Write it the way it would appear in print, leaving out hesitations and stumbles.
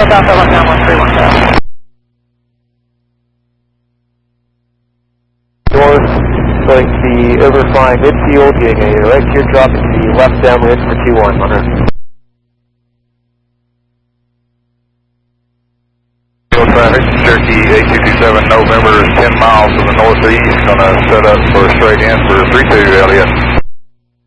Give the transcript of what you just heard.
Delta, left down 131. North, going to be overflying midfield, getting a right teardrop into the left downwind for 21, Hunter. Traffic, Cherokee 8227 November is 10 miles to the northeast, going to set up for a straight in for 32 Elliott.